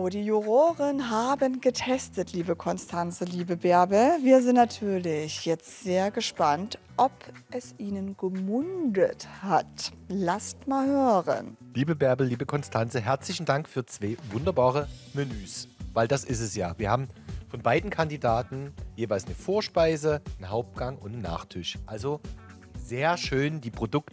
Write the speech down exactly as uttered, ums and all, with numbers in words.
So, die Juroren haben getestet, liebe Konstanze, liebe Bärbe. Wir sind natürlich jetzt sehr gespannt, ob es ihnen gemundet hat. Lasst mal hören. Liebe Bärbel, liebe Konstanze, herzlichen Dank für zwei wunderbare Menüs. Weil das ist es ja. Wir haben von beiden Kandidaten jeweils eine Vorspeise, einen Hauptgang und einen Nachtisch. Also sehr schön die Produkte